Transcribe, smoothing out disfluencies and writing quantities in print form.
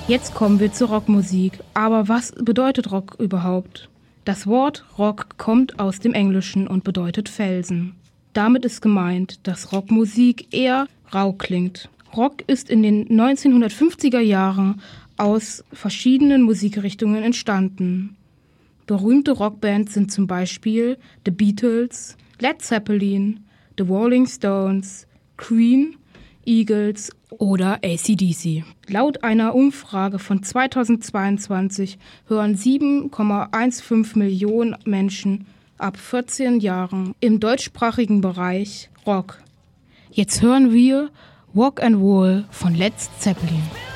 Jetzt kommen wir zur Rockmusik. Aber was bedeutet Rock überhaupt? Das Wort Rock kommt aus dem Englischen und bedeutet Felsen. Damit ist gemeint, dass Rockmusik eher rau klingt. Rock ist in den 1950er Jahren aus verschiedenen Musikrichtungen entstanden. Berühmte Rockbands sind zum Beispiel The Beatles, Led Zeppelin, The Rolling Stones, Queen, Eagles oder AC/DC. Laut einer Umfrage von 2022 hören 7,15 Millionen Menschen ab 14 Jahren im deutschsprachigen Bereich Rock. Jetzt hören wir Rock and Roll von Led Zeppelin.